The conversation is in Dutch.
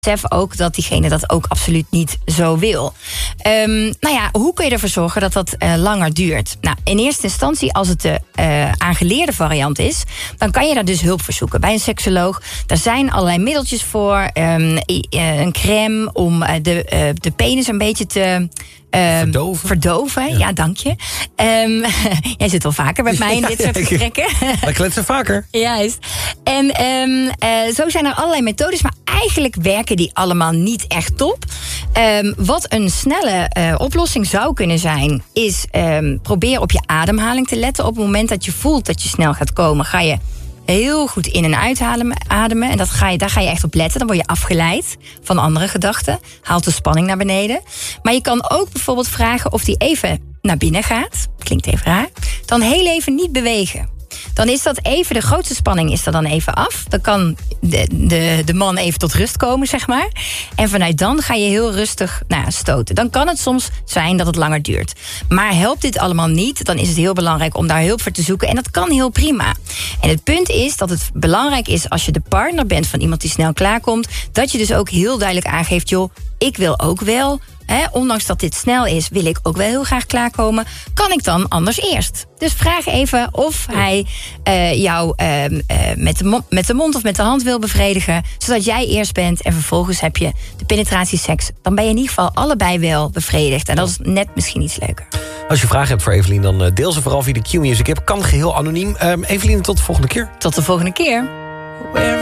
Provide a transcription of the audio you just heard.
besef ook dat diegene dat ook absoluut niet zo wil. Hoe kun je ervoor zorgen dat dat langer duurt? Nou, in eerste instantie, als het de aangeleerde variant is, dan kan je daar dus hulp voor zoeken bij een seksoloog. Daar zijn allerlei middeltjes voor. Een crème om de penis een beetje te verdoven. Ja, dank je. Jij zit wel vaker met mij in dit soort gesprekken. Wij kletsen vaker. Juist. En zo zijn er allerlei methodes, maar eigenlijk werken die allemaal niet echt top. Wat een snelle oplossing zou kunnen zijn, is probeer op je ademhaling te letten. Op het moment dat je voelt dat je snel gaat komen, ga je heel goed in- en uitademen. En daar ga je echt op letten. Dan word je afgeleid van andere gedachten. Haalt de spanning naar beneden. Maar je kan ook bijvoorbeeld vragen of die even naar binnen gaat. Klinkt even raar. Dan heel even niet bewegen. Dan is dat even, de grootste spanning is er dan even af. Dan kan de man even tot rust komen, zeg maar. En vanuit dan ga je heel rustig stoten. Dan kan het soms zijn dat het langer duurt. Maar helpt dit allemaal niet, dan is het heel belangrijk om daar hulp voor te zoeken. En dat kan heel prima. En het punt is dat het belangrijk is, als je de partner bent van iemand die snel klaarkomt, dat je dus ook heel duidelijk aangeeft, joh, ik wil ook wel, ondanks dat dit snel is, wil ik ook wel heel graag klaarkomen. Kan ik dan anders eerst? Dus vraag even of hij jou met de mond of met de hand wil bevredigen, zodat jij eerst bent en vervolgens heb je de penetratieseks. Dan ben je in ieder geval allebei wel bevredigd. En dat is net misschien iets leuker. Als je vragen hebt voor Evelien, dan deel ze vooral via de Q-Music app. Kan geheel anoniem. Evelien, tot de volgende keer. Tot de volgende keer.